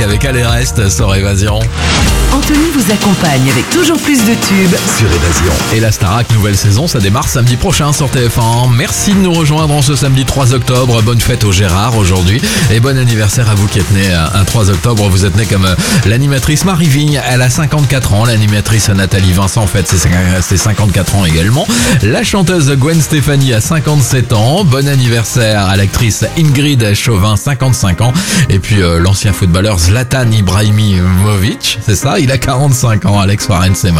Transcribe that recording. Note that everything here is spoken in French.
Starac avec Aller Reste sur Évasion. Anthony vous accompagne avec toujours plus de tubes Sur Évasion. Et la Starac nouvelle saison, ça démarre samedi prochain sur TF1. Merci de nous rejoindre en ce samedi 3 octobre. Bonne fête au Gérard aujourd'hui. Et bon anniversaire à vous qui êtes nés un 3 octobre. Vous êtes nés comme l'animatrice Marie Vigne. Elle a 54 ans. L'animatrice Nathalie Vincent fête ses 54 ans également. La chanteuse Gwen Stefani a 57 ans. Bon anniversaire à l'actrice Ingrid Chauvin, 55 ans. Et puis l'ancien footballeur Zlatan Ibrahimovic, c'est ça, il a 45 ans. Alex Warren, c'est